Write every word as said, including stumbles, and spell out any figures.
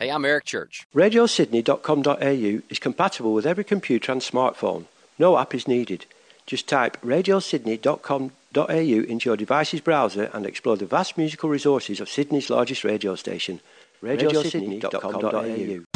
Hey, I'm Eric Church. radio sydney dot com dot a u is compatible with every computer and smartphone. No app is needed. Just type radio sydney dot com dot a u into your device's browser and explore the vast musical resources of Sydney's largest radio station, radio sydney dot com dot a u.